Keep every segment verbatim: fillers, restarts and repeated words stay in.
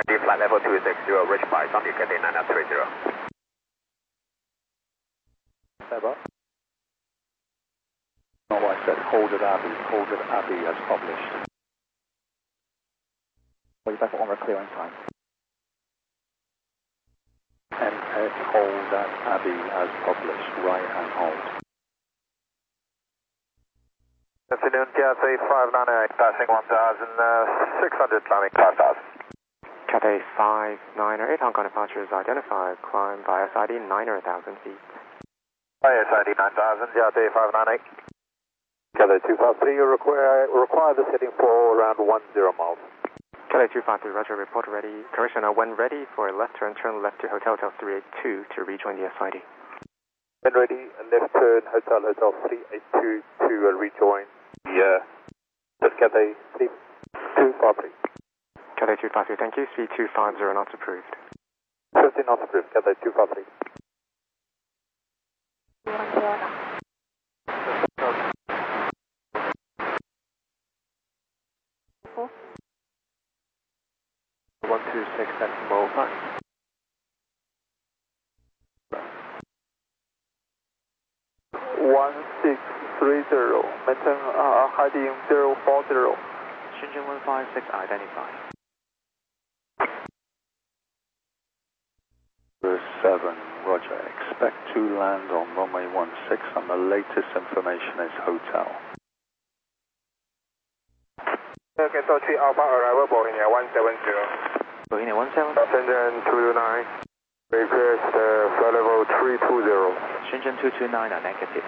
Flight level two six zero, reach by Sunday, Cathay nine three zero. Ever. No, I said hold at Abbey, hold at Abbey as published. Well, you back on our clearing time. M X hold at Abbey as published, right hand hold. Afternoon, Cathay five nine eight, passing one thousand six hundred, climbing five thousand. Cathay five nine eight, Hong Kong departure is identified, climb by S I D nine thousand feet. By S I D nine thousand, Cathay five nine eight. Cathay two five three, you require, require this heading for around one zero miles. Cathay two five three, roger, report ready. Correction, uh, when ready for a left turn, turn left to Hotel Hotel three eight two to rejoin the S I D. When ready, left turn, Hotel Hotel three eight two to uh, rejoin the uh, Cathay two five three. Cathay two five three, thank you. Speed two five zero knots approved. fifteen knots approved, Cathay two five three. one two six decimal five. one six three zero, maintain uh, heading zero four zero. Shenzhen one five six identified. seven, roger, expect to land on runway one six and the latest information is hotel. Okay, so three Alpha arrival, Boeing one seven zero. Boeing one seven. Shenzhen two two nine, request uh, flight level three two zero. Shenzhen two two nine are negative.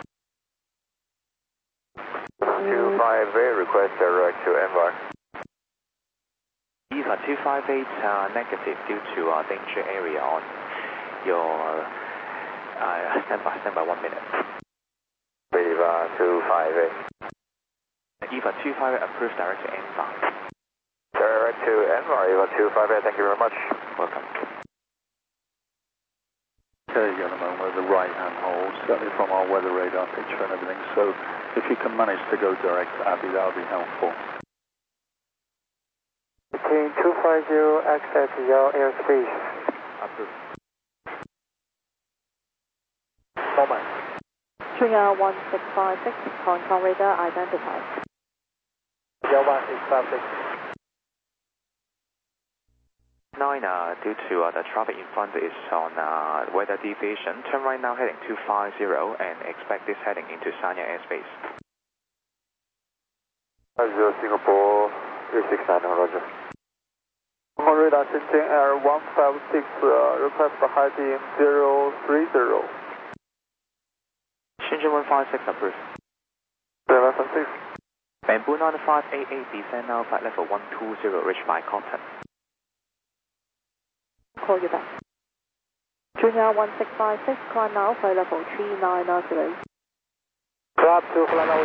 two five eight, request direct to N Y. Eva two five eight uh, negative due to uh, danger area on your uh, standby, standby one minute. Eva two five eight. Eva two five eight approved direct to N Y. Direct to N Y, Eva two five eight, thank you very much. Welcome. Okay, gentlemen, we're the right hand hold, certainly from our weather radar picture and everything, so if you can manage to go direct to Abbey, that would be helpful. Between two five zero, exit your airspace. Approved. Moment. Junior one six five six, Hong Kong radar identified. Junior one six five six. nine, uh, due to uh, the traffic in front is on uh, weather deviation, turn right now heading two five zero and expect this heading into Sanya airspace. five zero Singapore, three six nine, roger. Hong Kong radar Shenzhen Air one five six, uh, request for heading zero three zero. Shenzhen one five six approved. seven six. Bamboo nine five eight eight, descend now flight level one two zero, reach by Cotton. Call you back. Junior one six five six, climb now flight level three nine zero. Club to flight level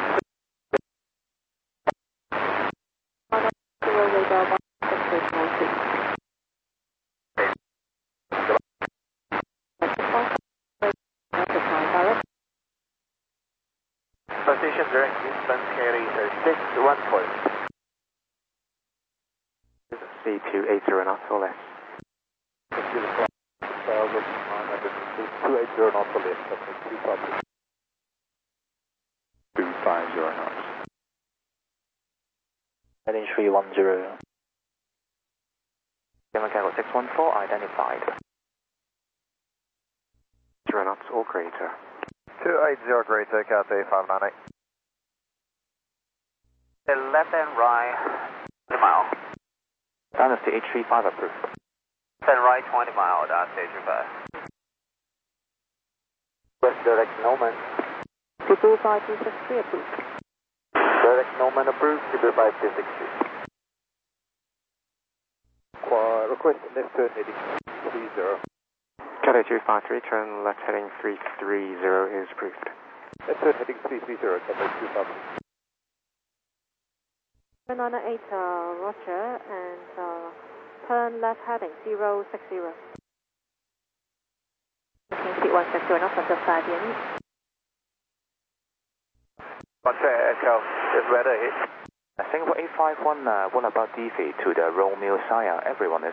zero radar one six eight zero two. Position direct distance carry six one four. Speed two eight zero knots or less. two eight zero knots for left, two five zero. two five zero knots. heading three one zero. Democano six one four identified. Zero knots or greater. two eight zero greater, Cathay five nine eight. Left and right, twenty mile. Dynasty H three five approved. Left and right twenty mile, that's H three five. West direct Noman. Cebu five two six three approved. Direct Noman approved, Cebu five two six three. Request left turn heading three zero. Cathay two five three, turn left heading three three zero is approved. Left turn heading three three zero, Cathay two five three. nine eight, uh, roger, and uh, turn left heading zero six zero. Okay, speed one six zero knots until five Vietnamese. Contract Echo, is weather hit. Singapore eight five one, uh, what about D V to the Romeo Sire? Everyone is